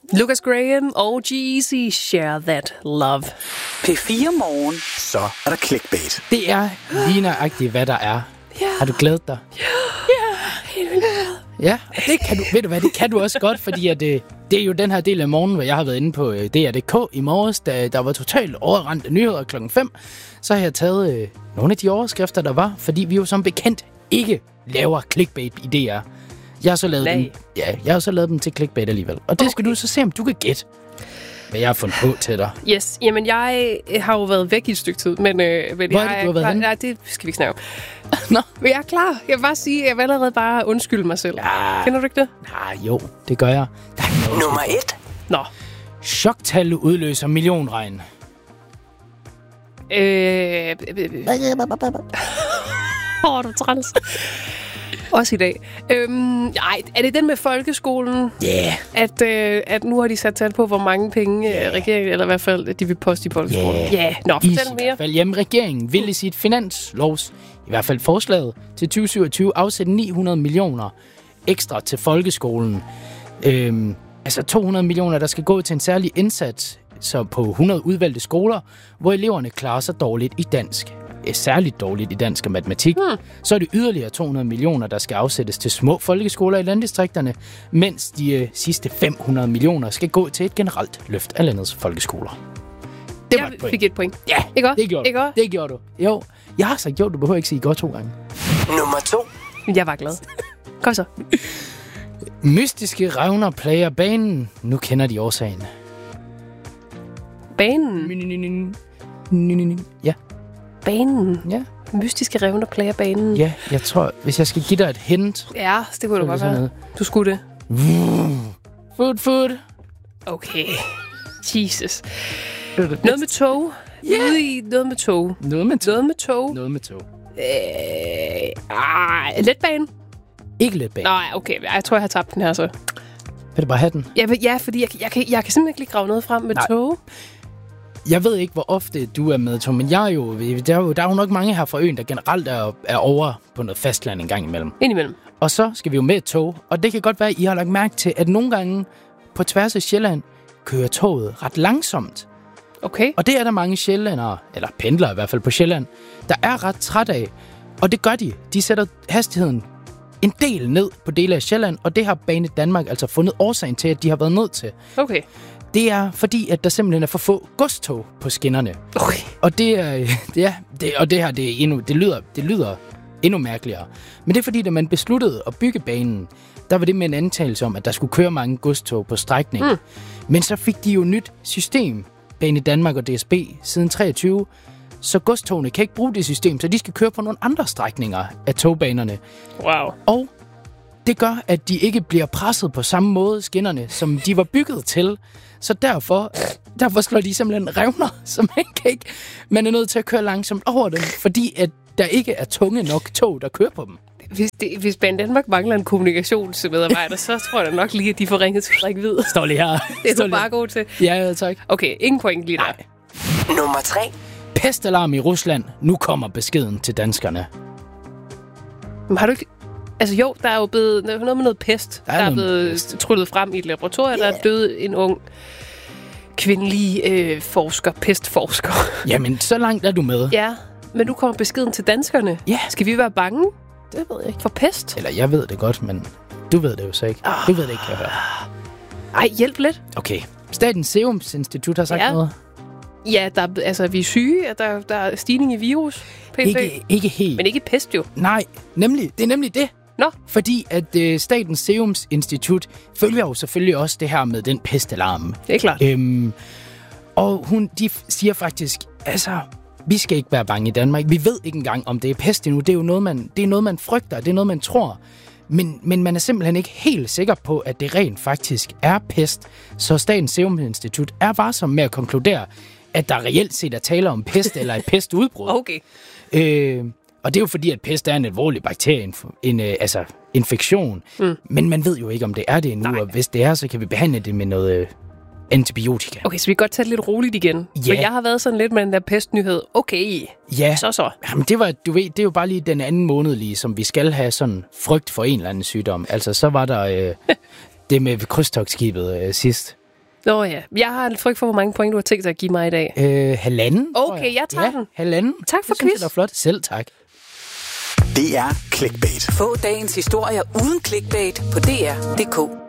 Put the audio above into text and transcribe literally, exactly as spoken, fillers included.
Lucas Graham og G-Eazy, Share That Love. P fire Morgen. Så er der clickbait. Det er lige nøjagtigt, hvad der er. Ja. Har du glædet dig? Ja, ja, helt vildt. Ja, det kan du, ved du hvad, det kan du også godt, fordi at det, det er jo den her del af morgen, hvor jeg har været inde på D R punktum D K i morges, da der var totalt overrendt nyheder klokken fem. Så har jeg taget øh, nogle af de overskrifter, der var, fordi vi jo som bekendt ikke laver clickbait i D R. Jeg har så lavet, dem, ja, jeg har så lavet dem til clickbait alligevel. Og det okay. skal du så se, om du kan gætte, hvad jeg har fundet på til dig. Yes, jamen jeg har jo været væk i et stykke tid, men, øh, men Hvor jeg er det, du har været henne? Nej, det skal vi ikke snakke om. Nå. Men jeg er klar. Jeg vil bare sige, jeg vil allerede bare undskylde mig selv. Ja. Kender du ikke det? Nej, jo, det gør jeg. Der er noget Nummer et. Nå. Choktal udløser millionregn. Øh... Åh, oh, du er træls. Også i dag. Øhm, nej, er det den med folkeskolen? Ja. Yeah. At, øh, at nu har de sat tal på, hvor mange penge Yeah. øh, regeringen, eller i hvert fald, de vil poste i folkeskolen. Ja, Yeah. yeah. Nå, fortæl mere. I hvert fald, jamen, regeringen vil i sit finanslovs, i hvert fald forslaget til tyve syvogtyve, afsætte ni hundrede millioner ekstra til folkeskolen. Øhm, altså to hundrede millioner, der skal gå til en særlig indsats så på hundrede udvalgte skoler, hvor eleverne klarer sig dårligt i dansk. Særligt dårligt i dansk og matematik. Hmm. Så er det yderligere to hundrede millioner, der skal afsættes til små folkeskoler i landdistrikterne, mens de øh, sidste fem hundrede millioner skal gå til et generelt løft af landets folkeskoler. Det var Jeg et point. fik et point. Ja, ikke det gjorde ikke du. Det gjorde du. Jo, jeg har sagt jo, du behøver ikke sige godt to gange. Nummer to. Jeg var glad. Kom så. Mystiske revner plager banen. Nu kender de årsagen. Banen. Ja. Banen. Ja. Mystiske revner plager banen. Ja, jeg tror, hvis jeg skal give dig et hint. Ja, det kunne du godt være. Noget. Du skulle det. Food, food. Okay. Jesus. Noget med tog. Yeah. Ude i noget med tog. Noget med tog. Noget med tog. Noget med tog. Øh, ah, letbane. Ikke letbane. Nej, okay. Jeg tror, jeg har tabt den her så. Vil du bare have den? Jeg vil, ja, fordi jeg, jeg, kan, jeg kan simpelthen ikke lige grave noget frem med Nej. tog. Jeg ved ikke, hvor ofte du er med, Tom, men jeg er jo, der, er jo, der er jo nok mange her fra øen, der generelt er, er over på noget fastland en gang imellem. Indimellem. Og så skal vi jo med et tog, og det kan godt være, at I har lagt mærke til, at nogle gange på tværs af Sjælland kører toget ret langsomt. Okay. Og det er der mange sjællændere, eller pendlere i hvert fald på Sjælland, der er ret træt af. Og det gør de. De sætter hastigheden en del ned på dele af Sjælland, og det har Bane Danmark altså fundet årsagen til, at de har været nødt til. Okay. Det er fordi, at der simpelthen er for få godstog på skinnerne. Okay. Og det er, ja, det, og det her, det, er endnu, det, lyder, det lyder endnu mærkeligere. Men det er fordi, da man besluttede at bygge banen, der var det med en antagelse om, at der skulle køre mange godstog på strækningen. Mm. Men så fik de jo nyt system, Bane Danmark og D S B, siden treogtyve. Så godstogene kan ikke bruge det system, så de skal køre på nogle andre strækninger af togbanerne. Wow. Og det gør, at de ikke bliver presset på samme måde, skinnerne, som de var bygget til. Så derfor, derfor slår de simpelthen revner, så man kan ikke, man er nødt til at køre langsomt over dem, fordi at der ikke er tunge nok tog, der kører på dem. Hvis, det, hvis Bane Danmark mangler en kommunikationsmedarbejder, så tror jeg nok lige, at de får ringet til Frederik Hvid. Står lige her. Det er du bare god til. Ja, ja, tak. Okay, ingen point lige der. Nej. Nummer tre. Pestalarm i Rusland. Nu kommer beskeden til danskerne. Men har du ikke... Altså jo, der er jo blevet noget med noget pest, der er, der er blevet pest. tryllet frem i et laboratorium, yeah. Der er død en ung kvindelig øh, forsker, pestforsker. Jamen, så langt er du med. Ja, men nu kommer beskeden til danskerne. Ja. Skal vi være bange? Det ved jeg ikke. For pest? Eller jeg ved det godt, men du ved det jo så ikke. Oh. Du ved det ikke, kan jeg høre. Ej, hjælp lidt. Okay. Statens Serum Institut har sagt ja. noget. Ja, der, altså, vi er syge, at der, der er stigning i virus. P C. Ikke, ikke helt. Men ikke pest jo. Nej, nemlig. Det er nemlig det. Nå. Fordi at øh, Statens Serum Institut følger jo selvfølgelig også det her med den pestalarm. Det er klart. Øhm, og hun, de siger faktisk, altså, vi skal ikke være bange i Danmark. Vi ved ikke engang, om det er pest endnu. Det er jo noget, man, det er noget, man frygter. Det er noget, man tror. Men, men man er simpelthen ikke helt sikker på, at det rent faktisk er pest. Så Statens Serum Institut er varsom med at konkludere, at der reelt set er tale om pest eller et pestudbrud. Okay. Øh, og det er jo fordi, at pest er en alvorlig bakterie, en, en, øh, altså infektion. Mm. Men man ved jo ikke, om det er det endnu. Nej. Og hvis det er, så kan vi behandle det med noget øh, antibiotika. Okay, så vi kan godt tage det lidt roligt igen. Ja. For jeg har været sådan lidt med den der pestnyhed. Okay, ja. så så. Jamen, det var, du ved, det er jo bare lige den anden måned lige, som vi skal have sådan frygt for en eller anden sygdom. Altså, så var der øh, det med krydstogtskibet øh, sidst. Nå ja, jeg har en frygt for, hvor mange point du har tænkt dig at give mig i dag. Øh, halvanden. Okay, jeg, jeg tager ja, den. halvanden. Tak for det quiz. quiz. Det er flot. Selv tak. Det er Clickbait. Få dagens historier uden clickbait på D R punktum d k.